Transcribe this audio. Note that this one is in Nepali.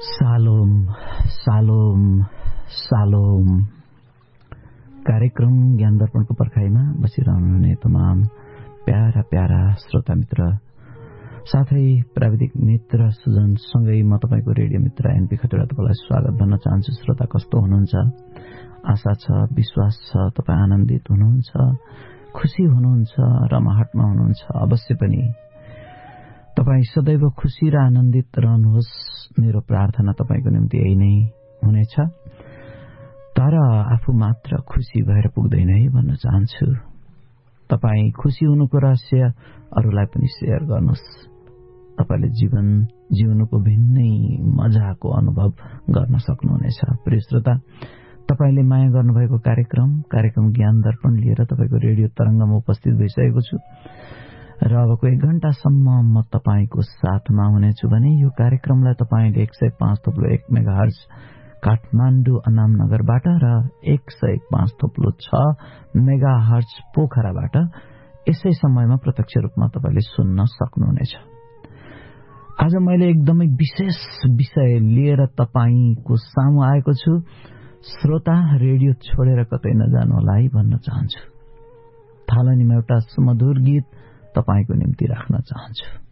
सालोम सालोम सालोम। कार्यक्रम ज्ञान दर्पणको पर्खाइमा बसिरहनुहुने तमाम प्यारा प्यारा श्रोता मित्र साथै प्राविधिक मित्र सुजनसँगै म तपाईको रेडियो मित्र एनपी खतिवडा तपाईलाई स्वागत भन्न चाहन्छु। श्रोता कस्तो हुनुहुन्छ? आशा छ, विश्वास छ तपाई आनन्दित हुनुहुन्छ, खुशी हुनुहुन्छ, रमाहटमा हुनुहुन्छ। अवश्य पनि तपाई सदैव खुशी र आनन्दित रहनुहोस्। मेरो प्रार्थना तपाईको निम्ति यही नै हुनेछ। तर आफू मात्र खुशी भएर पुग्दैन है भन्न चाहन्छु। तपाई खुशी हुनुको रहस्य अरूलाई पनि शेयर गर्नुहोस्। तपाईले जीवन जिउनुको भिन्नै मजाको अनुभव गर्न सक्नुहुनेछ। प्रिय श्रोता, तपाईले माया गर्नुभएको कार्यक्रम ज्ञान दर्पण लिएर तपाईको रेडियो तरंगमा उपस्थित भइसकेको छु र अबको 1 घण्टासम्म म तपाईको साथमा हुनेछु भने यो कार्यक्रमलाई तपाईले 105.1 मेगाहर्ज काठमाडौँ अनामनगरबाट र 101.5 मेगाहर्ज पोखराबाट यसै समयमा प्रत्यक्ष रूपमा तपाईले सुन्न सक्नुहुनेछ। आज मैले एकदमै विशेष विषय लिएर तपाईको सामु आएको छु। श्रोता, रेडियो छोडेर कतै नजानु होला है भन्न चाहन्छु। थालनीमा एउटा सुमधुर गीत तपाईको निम्ति राख्न चाहन्छु।